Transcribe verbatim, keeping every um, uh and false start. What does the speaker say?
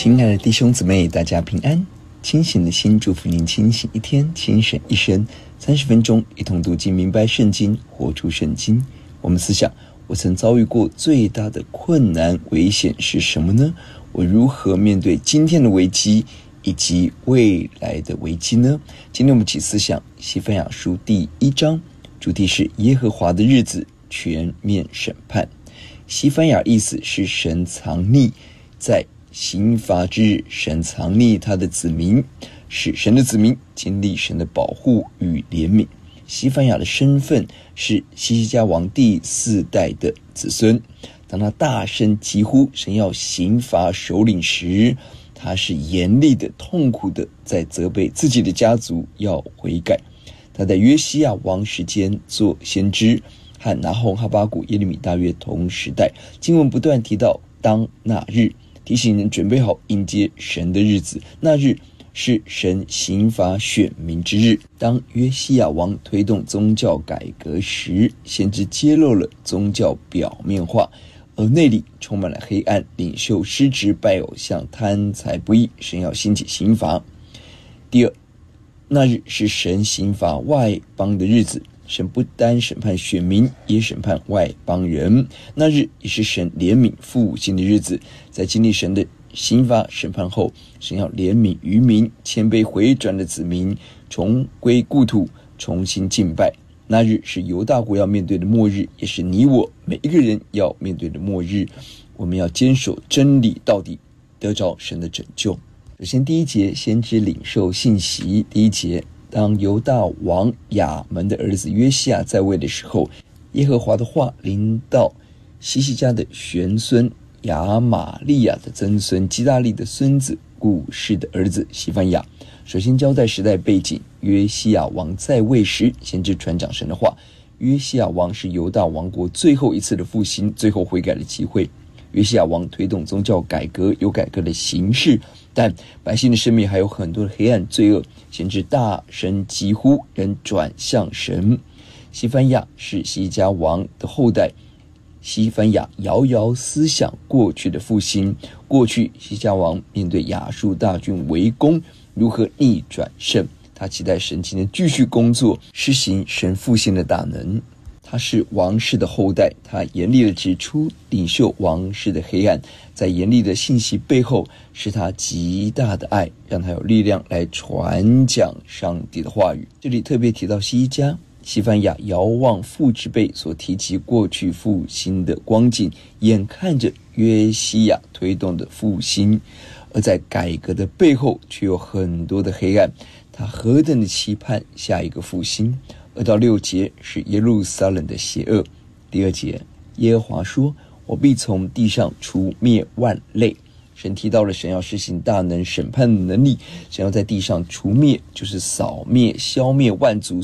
亲爱的弟兄姊妹，大家平安。清醒的心祝福您清醒一天，清醒一生。三十分钟一同读经，明白圣经，活出圣经。我们思想，我曾遭遇过最大的困难危险是什么呢？我如何面对今天的危机以及未来的危机呢？今天我们一起思想西番雅书第一章，主题是耶和华的日子全面审判。西番雅意思是神藏匿，在刑罚之日，神藏匿他的子民，使神的子民经历神的保护与怜悯。西番雅的身份是希西家王第四代的子孙。当他大声疾呼神要刑罚首领时，他是严厉的、痛苦的在责备自己的家族要悔改。他在约西亚王时间做先知，和拿鸿、哈巴谷、耶利米大约同时代。经文不断提到当那日，提醒人准备好迎接神的日子。那日是神刑罚选民之日。当约西亚王推动宗教改革时，先知揭露了宗教表面化，而内里充满了黑暗，领袖失职、拜偶像、贪财不义，神要兴起刑罚。第二，那日是神刑罚外邦的日子。神不单审判选民，也审判外邦人。那日也是神怜悯复兴的日子。在经历神的刑罚审判后，神要怜悯渔民，谦卑回转的子民重归故土，重新敬拜。那日是犹大国要面对的末日，也是你我每一个人要面对的末日。我们要坚守真理到底，得着神的拯救。首先第一节，先知领受信息。第一节，当犹大王亚门的儿子约西亚在位的时候，耶和华的话临到希西家的玄孙亚玛利亚的曾孙基大利的孙子古士的儿子西番雅。首先交代时代背景，约西亚王在位时，先知传讲神的话。约西亚王是犹大王国最后一次的复兴，最后悔改的机会。约西亚王推动宗教改革，有改革的形式，但百姓的生命还有很多的黑暗罪恶。先知大声疾呼，人转向神。西番雅是希西家王的后代，西番雅遥遥思想过去的复兴。过去希西家王面对亚述大军围攻，如何逆转胜？他期待神今天继续工作，施行神复兴的大能。他是王室的后代，他严厉地指出领袖王室的黑暗，在严厉的信息背后是他极大的爱，让他有力量来传讲上帝的话语。这里特别提到希西家，西番雅遥望父之辈所提及过去复兴的光景，眼看着约西亚推动的复兴，而在改革的背后却有很多的黑暗，他何等的期盼下一个复兴。而到六节是耶路撒冷的邪恶。第二节，耶和华说，我必从地上除灭万类。神提到了神要施行大能审判的能力，神要在地上除灭，就是扫灭消灭万族